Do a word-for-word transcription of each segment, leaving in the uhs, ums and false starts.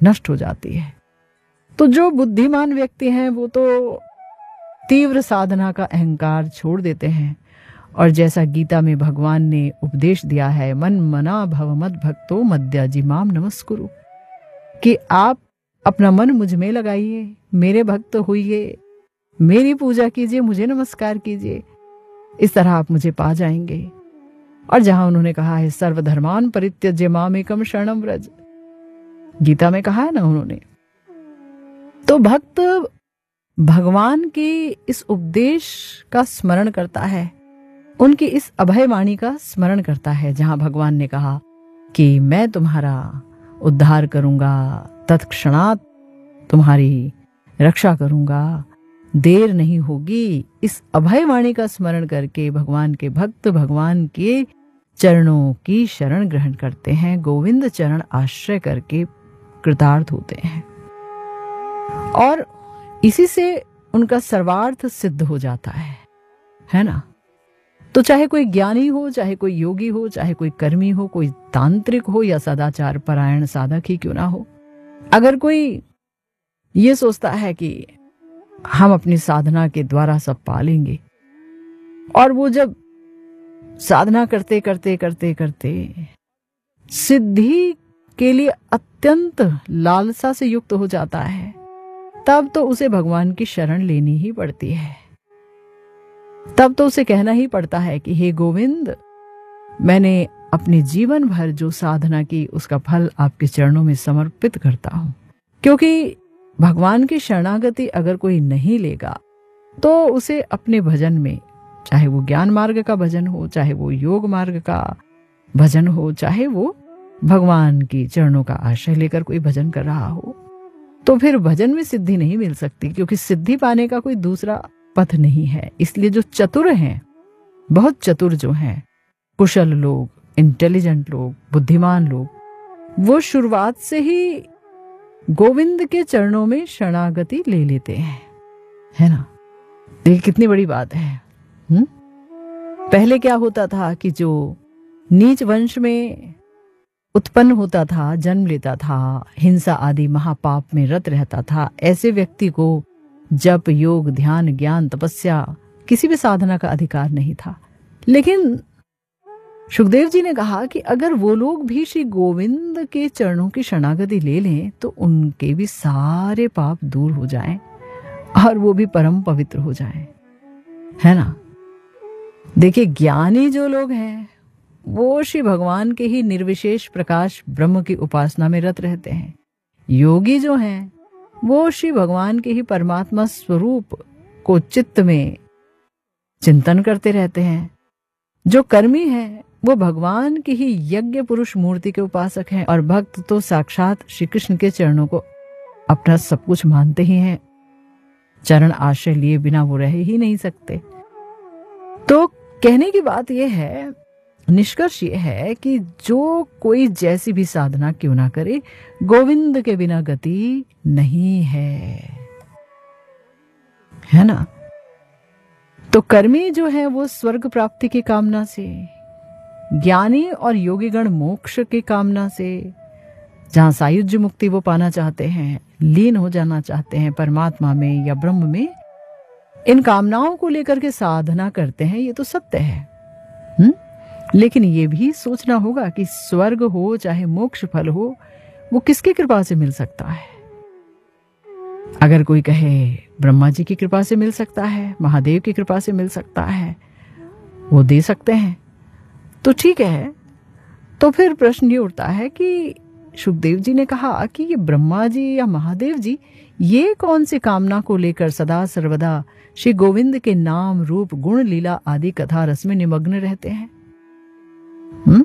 नष्ट हो जाती है। तो जो बुद्धिमान व्यक्ति हैं वो तो तीव्र साधना का अहंकार छोड़ देते हैं, और जैसा गीता में भगवान ने उपदेश दिया है, मन मना भव मद भक्तो मद्याजिमाम नमस्कुरु, कि आप अपना मन मुझ में लगाइए, मेरे भक्त होइए, मेरी पूजा कीजिए, मुझे नमस्कार कीजिए, इस तरह आप मुझे पा जाएंगे। और जहां उन्होंने कहा है सर्वधर्मान परित्यज्य मामेकम शरणम व्रज, गीता में कहा है ना उन्होंने, तो भक्त भगवान के इस उपदेश का स्मरण करता है, उनकी इस अभय वाणी का स्मरण करता है, जहां भगवान ने कहा कि मैं तुम्हारा उद्धार करूंगा, तत्क्षणात तुम्हारी रक्षा करूंगा, देर नहीं होगी। इस अभय वाणी का स्मरण करके भगवान के भक्त भगवान के चरणों की शरण ग्रहण करते हैं, गोविंद चरण आश्रय करके कृतार्थ होते हैं, और इसी से उनका सर्वार्थ सिद्ध हो जाता है, है ना। तो चाहे कोई ज्ञानी हो, चाहे कोई योगी हो, चाहे कोई कर्मी हो, कोई तांत्रिक हो या सदाचार परायण साधक ही क्यों ना हो, अगर कोई ये सोचता है कि हम अपनी साधना के द्वारा सब पालेंगे, और वो जब साधना करते करते करते करते सिद्धि के लिए अत्यंत लालसा से युक्त हो जाता है, तब तो उसे भगवान की शरण लेनी ही पड़ती है। तब तो उसे कहना ही पड़ता है कि हे गोविंद, मैंने अपने जीवन भर जो साधना की उसका फल आपके चरणों में समर्पित करता हूं। क्योंकि भगवान की शरणागति अगर कोई नहीं लेगा तो उसे अपने भजन में, चाहे वो ज्ञान मार्ग का भजन हो, चाहे वो योग मार्ग का भजन हो, चाहे वो भगवान की चरणों का आश्रय लेकर कोई भजन कर रहा हो, तो फिर भजन में सिद्धि नहीं मिल सकती, क्योंकि सिद्धि पाने का कोई दूसरा पथ नहीं है। इसलिए जो चतुर हैं, बहुत चतुर जो हैं, कुशल लोग, इंटेलिजेंट लोग, बुद्धिमान लोग, वो शुरुआत से ही गोविंद के चरणों में शरणागति ले लेते हैं, है ना। ये कितनी बड़ी बात है। हुँ? पहले क्या होता था कि जो नीच वंश में उत्पन्न होता था, जन्म लेता था, हिंसा आदि महापाप में रत रहता था, ऐसे व्यक्ति को जप, योग, ध्यान, ज्ञान, तपस्या, किसी भी साधना का अधिकार नहीं था। लेकिन सुखदेव जी ने कहा कि अगर वो लोग भी श्री गोविंद के चरणों की शरणागति ले लें तो उनके भी सारे पाप दूर हो जाएं और वो भी परम पवित्र हो जाएं, है ना। देखिए, ज्ञानी जो लोग हैं वो श्री भगवान के ही निर्विशेष प्रकाश ब्रह्म की उपासना में रत रहते हैं। योगी जो हैं वो श्री भगवान के ही परमात्मा स्वरूप को चित्त में चिंतन करते रहते हैं। जो कर्मी हैं वो भगवान की ही यज्ञ पुरुष मूर्ति के उपासक हैं, और भक्त तो साक्षात श्री कृष्ण के चरणों को अपना सब कुछ मानते ही हैं। चरण आश्रय लिए बिना वो रह ही नहीं सकते। तो कहने की बात यह है, निष्कर्ष ये है कि जो कोई जैसी भी साधना क्यों ना करे, गोविंद के बिना गति नहीं है, है ना। तो कर्मी जो है वो स्वर्ग प्राप्ति की कामना से, ज्ञानी और योगीगण मोक्ष की कामना से, जहां सायुज्य मुक्ति वो पाना चाहते हैं, लीन हो जाना चाहते हैं परमात्मा में या ब्रह्म में, इन कामनाओं को लेकर के साधना करते हैं। ये तो सत्य है। हुँ? लेकिन ये भी सोचना होगा कि स्वर्ग हो चाहे मोक्ष फल हो, वो किसकी कृपा से मिल सकता है। अगर कोई कहे ब्रह्मा जी की कृपा से मिल सकता है, महादेव की कृपा से मिल सकता है, वो दे सकते हैं, तो ठीक है। तो फिर प्रश्न ये उठता है कि सुखदेव जी ने कहा कि ये ब्रह्मा जी या महादेव जी ये कौन सी कामना को लेकर सदा सर्वदा श्री गोविंद के नाम, रूप, गुण, लीला आदि कथा रस में निमग्न रहते हैं। हुँ?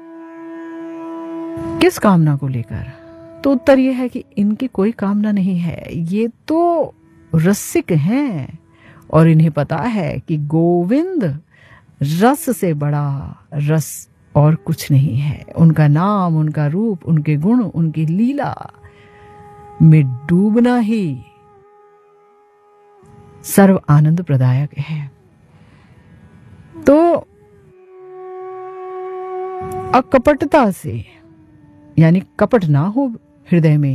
किस कामना को लेकर? तो उत्तर यह है कि इनकी कोई कामना नहीं है। ये तो रसिक हैं और इन्हें पता है कि गोविंद रस से बड़ा रस और कुछ नहीं है। उनका नाम, उनका रूप, उनके गुण, उनकी लीला में डूबना ही सर्व आनंद प्रदायक है। तो अकपटता से, यानी कपट ना हो हृदय में,